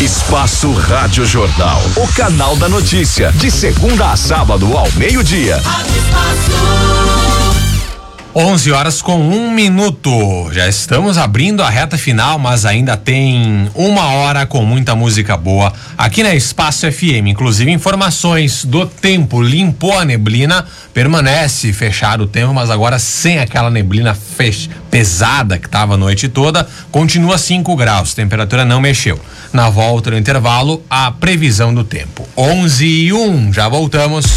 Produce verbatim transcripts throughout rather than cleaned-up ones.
Espaço Rádio Jornal, o canal da notícia, de segunda a sábado ao meio-dia. onze horas com um minuto. Já estamos abrindo a reta final, mas ainda tem uma hora com muita música boa aqui na Espaço F M. Inclusive informações do tempo. Limpou a neblina, permanece fechado o tempo, mas agora sem aquela neblina fech- pesada que estava a noite toda. Continua cinco graus, temperatura não mexeu. Na volta do intervalo, a previsão do tempo. onze e um, já voltamos.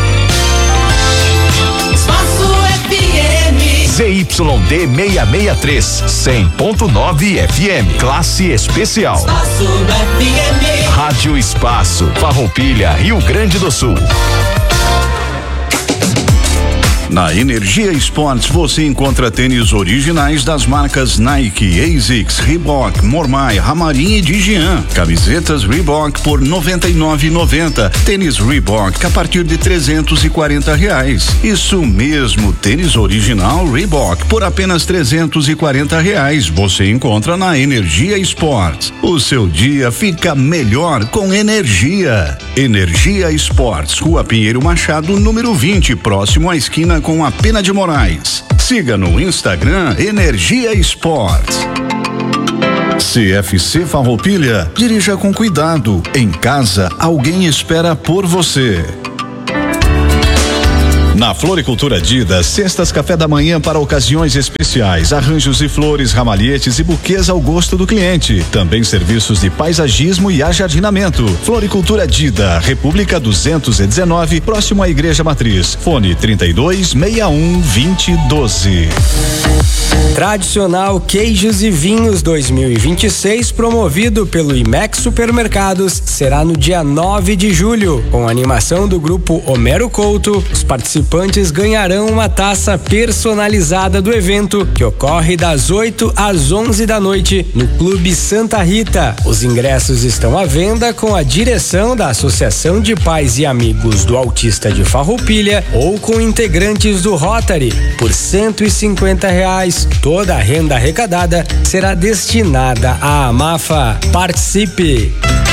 Z Y D seiscentos e sessenta e três, cem ponto nove F M, classe especial. Espaço F M. Rádio Espaço, Farroupilha, Rio Grande do Sul. Na Energia Esportes você encontra tênis originais das marcas Nike, ASICS, Reebok, Mormai, Ramarim e Digian. Camisetas Reebok por noventa e nove reais e noventa centavos. Tênis Reebok a partir de trezentos e quarenta reais. Isso mesmo, tênis original Reebok por apenas trezentos e quarenta reais. Você encontra na Energia Esportes. O seu dia fica melhor com energia. Energia Esportes, Rua Pinheiro Machado, número vinte, próximo à esquina com a Pena de Moraes. Siga no Instagram Energia Esportes. C F C Farroupilha, dirija com cuidado. Em casa, alguém espera por você. Na Floricultura Dida, cestas café da manhã para ocasiões especiais, arranjos e flores, ramalhetes e buquês ao gosto do cliente. Também serviços de paisagismo e ajardinamento. Floricultura Dida, República duzentos e dezenove, próximo à Igreja Matriz. Fone trinta e dois, sessenta e um, vinte, doze. Tradicional Queijos e Vinhos dois mil e vinte e seis, promovido pelo Imex Supermercados, será no dia nove de julho. Com a animação do grupo Homero Couto, os participantes ganharão uma taça personalizada do evento, que ocorre das oito às onze da noite no Clube Santa Rita. Os ingressos estão à venda com a direção da Associação de Pais e Amigos do Autista de Farroupilha ou com integrantes do Rotary por cento e cinquenta reais. Toda a renda arrecadada será destinada à AMAFA. Participe!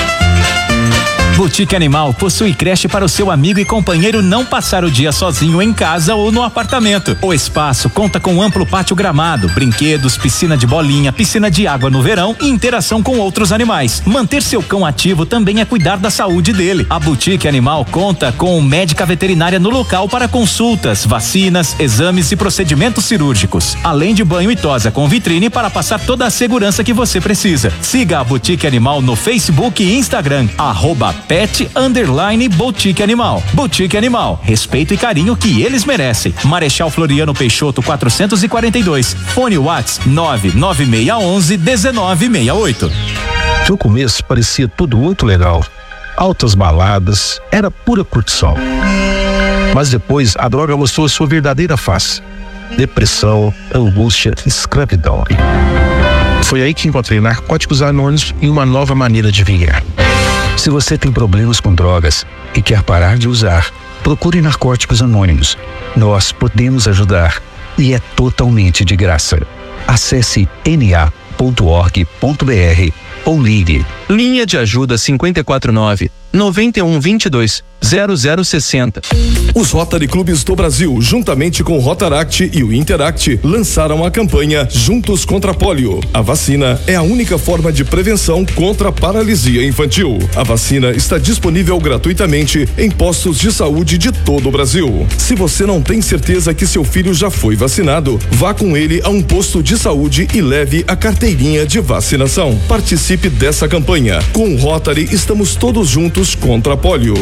Boutique Animal possui creche para o seu amigo e companheiro não passar o dia sozinho em casa ou no apartamento. O espaço conta com amplo pátio gramado, brinquedos, piscina de bolinha, piscina de água no verão e interação com outros animais. Manter seu cão ativo também é cuidar da saúde dele. A Boutique Animal conta com médica veterinária no local para consultas, vacinas, exames e procedimentos cirúrgicos, além de banho e tosa com vitrine para passar toda a segurança que você precisa. Siga a Boutique Animal no Facebook e Instagram, arroba Pet Underline Boutique Animal. Boutique Animal, respeito e carinho que eles merecem. Marechal Floriano Peixoto quatrocentos e quarenta e dois. Fone WhatsApp nove nove seis um um, um nove seis oito. No começo parecia tudo muito legal. Altas baladas, era pura curtição. Mas depois a droga mostrou sua verdadeira face. Depressão, angústia, escravidão. Foi aí que encontrei Narcóticos Anônimos e uma nova maneira de viver. Se você tem problemas com drogas e quer parar de usar, procure Narcóticos Anônimos. Nós podemos ajudar e é totalmente de graça. Acesse n a ponto org ponto b r ou ligue. Linha de ajuda cinco quatro nove, nove um dois dois, zero zero seis zero. Os Rotary Clubes do Brasil, juntamente com o Rotaract e o Interact, lançaram a campanha Juntos contra a Polio. A vacina é a única forma de prevenção contra a paralisia infantil. A vacina está disponível gratuitamente em postos de saúde de todo o Brasil. Se você não tem certeza que seu filho já foi vacinado, vá com ele a um posto de saúde e leve a carteirinha de vacinação. Participe dessa campanha. Com o Rotary, estamos todos juntos contra a polio.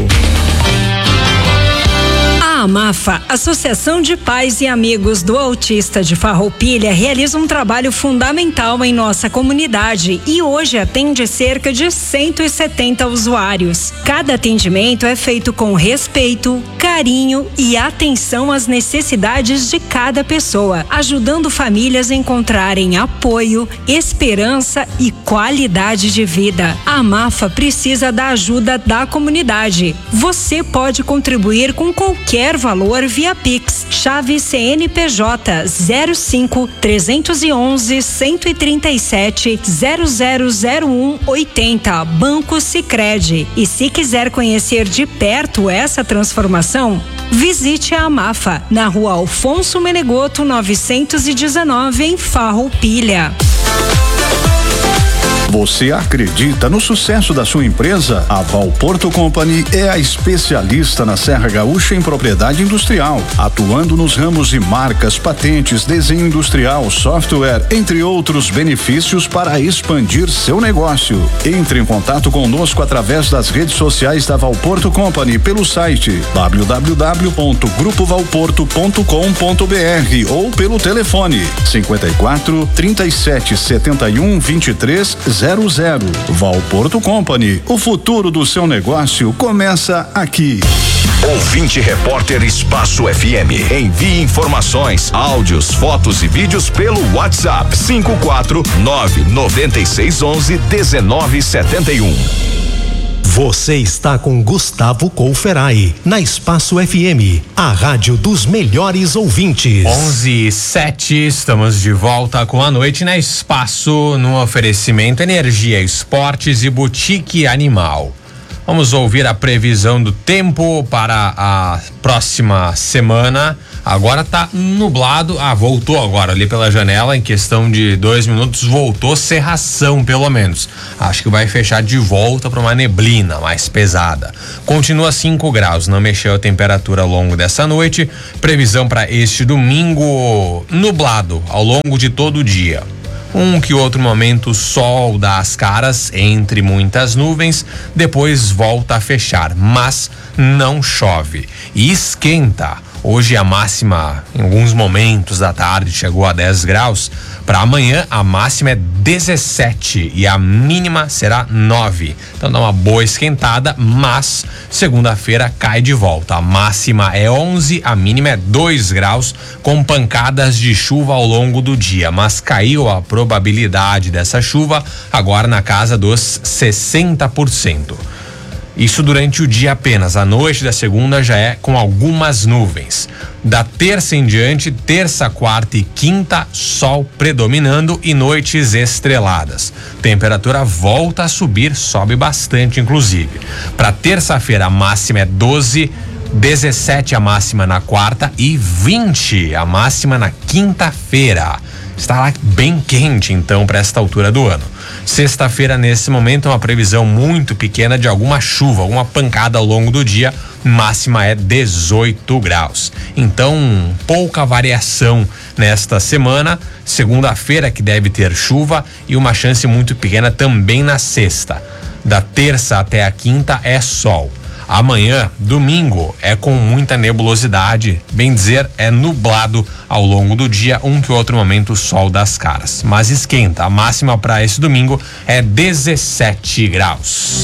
A AMAFA, Associação de Pais e Amigos do Autista de Farroupilha, realiza um trabalho fundamental em nossa comunidade e hoje atende cerca de cento e setenta usuários. Cada atendimento é feito com respeito, carinho carinho e atenção às necessidades de cada pessoa, ajudando famílias a encontrarem apoio, esperança e qualidade de vida. A Mafa precisa da ajuda da comunidade. Você pode contribuir com qualquer valor via Pix. Chave C N P J zero cinco trezentos e onze cento e trinta e sete zero zero zero um oitenta, Banco Sicredi. E se quiser conhecer de perto essa transformação, visite a Mafa na Rua Alfonso Menegoto novecentos e dezenove, em Farroupilha. Você acredita no sucesso da sua empresa? A Valporto Company é a especialista na Serra Gaúcha em propriedade industrial, atuando nos ramos de marcas, patentes, desenho industrial, software, entre outros benefícios para expandir seu negócio. Entre em contato conosco através das redes sociais da Valporto Company pelo site w w w ponto grupo valporto ponto com ponto b r ou pelo telefone cinquenta e quatro, trinta e sete, setenta e um, vinte e três zero zero. Valporto Company, o futuro do seu negócio começa aqui. Ouvinte Repórter Espaço F M. Envie informações, áudios, fotos e vídeos pelo WhatsApp cinco quatro nove nove seis onze dezenove setenta e um. Você está com Gustavo Couferai na Espaço F M, a rádio dos melhores ouvintes. onze e sete, estamos de volta com a noite na Espaço, no oferecimento Energia Esportes e Boutique Animal. Vamos ouvir a previsão do tempo para a próxima semana. Agora tá nublado, ah, voltou agora ali pela janela, em questão de dois minutos voltou cerração pelo menos. Acho que vai fechar de volta para uma neblina mais pesada. Continua cinco graus, não mexeu a temperatura ao longo dessa noite. Previsão para este domingo, nublado ao longo de todo o dia. Um que outro momento sol dá as caras entre muitas nuvens, depois volta a fechar, mas não chove e esquenta. Hoje a máxima, em alguns momentos da tarde, chegou a dez graus. Para amanhã a máxima é dezessete e a mínima será nove. Então dá uma boa esquentada, mas segunda-feira cai de volta. A máxima é onze, a mínima é dois graus, com pancadas de chuva ao longo do dia. Mas caiu a probabilidade dessa chuva agora na casa dos sessenta por cento. Isso durante o dia apenas. A noite da segunda já é com algumas nuvens. Da terça em diante, terça, quarta e quinta, sol predominando e noites estreladas. Temperatura volta a subir, sobe bastante inclusive. Para terça-feira a máxima é doze, dezessete a máxima na quarta e vinte a máxima na quinta-feira. Está lá bem quente então para esta altura do ano. Sexta-feira, nesse momento, é uma previsão muito pequena de alguma chuva, alguma pancada ao longo do dia. Máxima é dezoito graus. Então, pouca variação nesta semana. Segunda-feira que deve ter chuva e uma chance muito pequena também na sexta. Da terça até a quinta é sol. Amanhã, domingo, é com muita nebulosidade, bem dizer, é nublado ao longo do dia, um que outro momento sol das caras. Mas esquenta, a máxima para esse domingo é dezessete graus.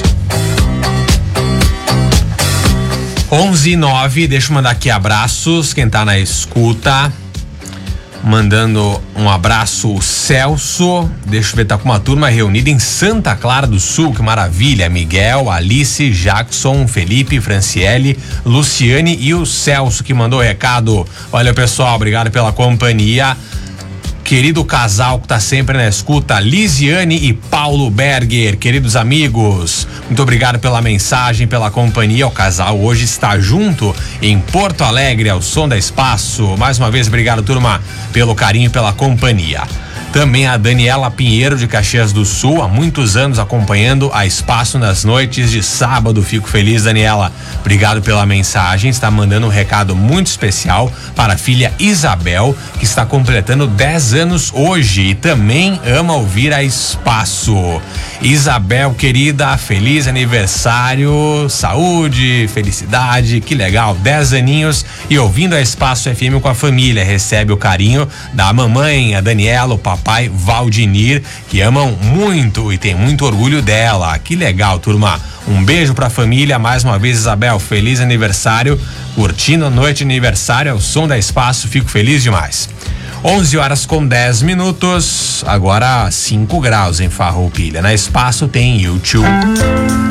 onze e nove, deixa eu mandar aqui abraços, quem tá na escuta. Mandando um abraço, o Celso. Deixa eu ver, tá com uma turma reunida em Santa Clara do Sul, que maravilha. Miguel, Alice, Jackson, Felipe, Franciele, Luciane e o Celso que mandou o recado. Olha, pessoal, obrigado pela companhia. Querido casal que tá sempre na escuta, Lisiane e Paulo Berger, queridos amigos, muito obrigado pela mensagem, pela companhia. O casal hoje está junto em Porto Alegre, ao som da Espaço. Mais uma vez, obrigado, turma, pelo carinho e pela companhia. Também a Daniela Pinheiro de Caxias do Sul, há muitos anos acompanhando a Espaço nas noites de sábado. Fico feliz, Daniela. Obrigado pela mensagem. Está mandando um recado muito especial para a filha Isabel, que está completando dez anos hoje e também ama ouvir a Espaço. Isabel, querida, feliz aniversário, saúde, felicidade, que legal, dez aninhos e ouvindo a Espaço F M com a família. Recebe o carinho da mamãe, a Daniela, o papai papai Valdinir, que amam muito e tem muito orgulho dela. Que legal, turma. Um beijo pra família, mais uma vez, Isabel, feliz aniversário, curtindo a noite de aniversário, ao som da Espaço, fico feliz demais. onze horas com dez minutos, agora cinco graus em Farroupilha. Na Espaço tem YouTube.